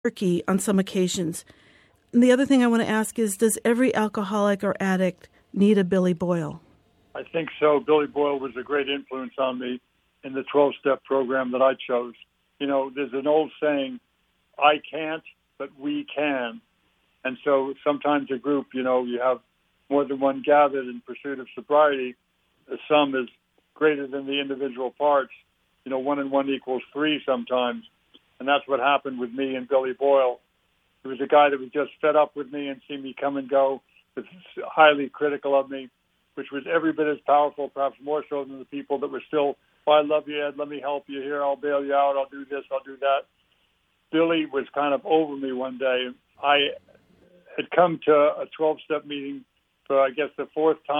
turkey on some occasions. And the other thing I want to ask is, does every alcoholic or addict need a Billy Boyle? I think so. Billy Boyle was a great influence on me in the 12-step program that I chose. You know, there's an old saying, I can't, but we can. And so sometimes a group, you know, you have more than one gathered in pursuit of sobriety. The sum is greater than the individual parts. You know, 1 and 1 equals 3 sometimes. And that's what happened with me and Billy Boyle. He was a guy that was just fed up with me and seen me come and go, was highly critical of me, which was every bit as powerful, perhaps more so than the people that were still, oh, I love you, Ed, let me help you here, I'll bail you out, I'll do this, I'll do that. Billy was kind of over me one day. I had come to a 12-step meeting for, I guess, the fourth time.